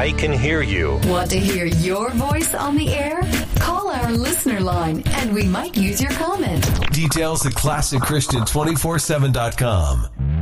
I can hear you. Want to hear your voice on the air? Call our listener line and we might use your comment. Details at ClassicChristian247.com.